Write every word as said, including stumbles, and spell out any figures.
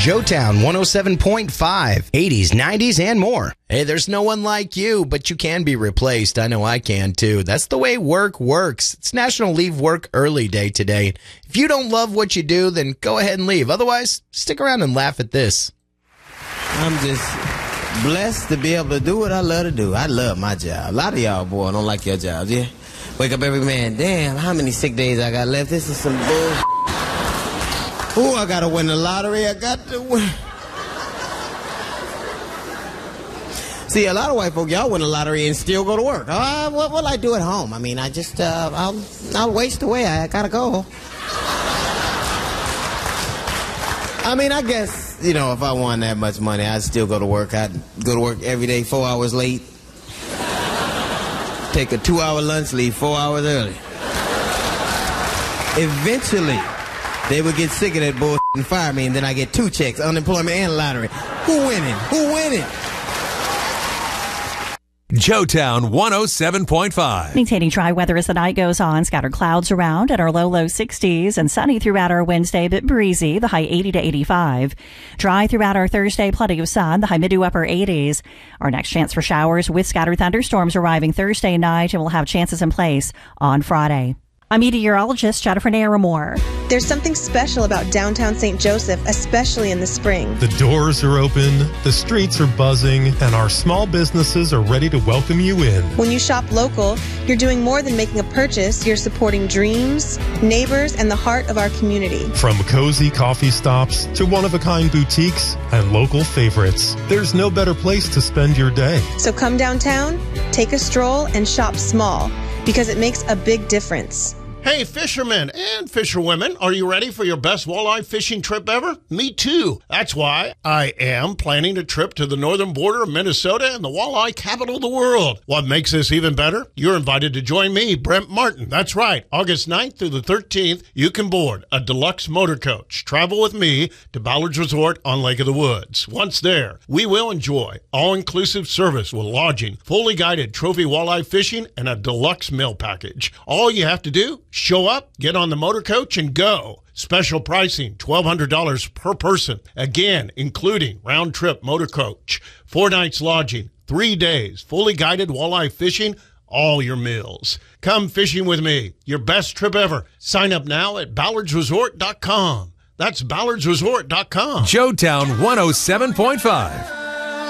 Joetown one oh seven point five, eighties, nineties, and more. Hey, there's no one like you, but you can be replaced. I know I can too. That's the way work works. It's National Leave Work Early Day today. If you don't love what you do, then go ahead and leave. Otherwise, stick around and laugh at this. I'm just blessed to be able to do what I love to do. I love my job. A lot of y'all, boy, don't like your jobs, yeah? Wake up every man, damn, how many sick days I got left? This is some bull. Ooh, I gotta win the lottery. I got to win. See, a lot of white folk, y'all win the lottery and still go to work. Uh, what will I do at home? I mean, I just, uh, I'll, I'll waste away. I gotta go. I mean, I guess, you know, if I won that much money, I'd still go to work. I'd go to work every day, four hours late. Take a two-hour lunch, leave four hours early. Eventually, they would get sick of that bullshit and fire me, and then I get two checks, unemployment and lottery. Who winning? Who winning? Joetown one oh seven point five. Maintaining dry weather as the night goes on. Scattered clouds around at our low, low sixties and sunny throughout our Wednesday, but breezy, the high eighty to eighty-five. Dry throughout our Thursday, plenty of sun, the high mid to upper eighties. Our next chance for showers with scattered thunderstorms arriving Thursday night, and we'll have chances in place on Friday. I'm meteorologist Jennifer Naramore. There's something special about downtown Saint Joseph, especially in the spring. The doors are open, the streets are buzzing, and our small businesses are ready to welcome you in. When you shop local, you're doing more than making a purchase. You're supporting dreams, neighbors, and the heart of our community. From cozy coffee stops to one-of-a-kind boutiques and local favorites, there's no better place to spend your day. So come downtown, take a stroll, and shop small, because it makes a big difference. Hey, fishermen and fisherwomen, are you ready for your best walleye fishing trip ever? Me too. That's why I am planning a trip to the northern border of Minnesota and the walleye capital of the world. What makes this even better? You're invited to join me, Brent Martin. That's right. August ninth through the thirteenth, you can board a deluxe motor coach. Travel with me to Ballard's Resort on Lake of the Woods. Once there, we will enjoy all-inclusive service with lodging, fully guided trophy walleye fishing, and a deluxe meal package. All you have to do, show up, get on the motor coach, and go. Special pricing, twelve hundred dollars per person. Again, including round-trip motor coach, four nights lodging, three days, fully guided walleye fishing, all your meals. Come fishing with me. Your best trip ever. Sign up now at ballards resort dot com. That's ballards resort dot com. Joetown one oh seven point five.